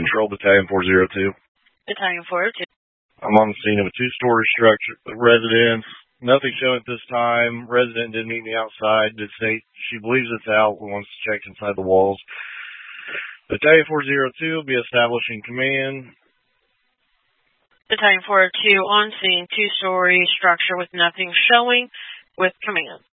Control Battalion 402. Battalion 402. I'm on the scene of a two-story structure, residence. Nothing showing at this time. Resident did meet me outside. Did say she believes it's out and wants to check inside the walls. Battalion 402 will be establishing command. Battalion 402 on scene, two-story structure with nothing showing with command.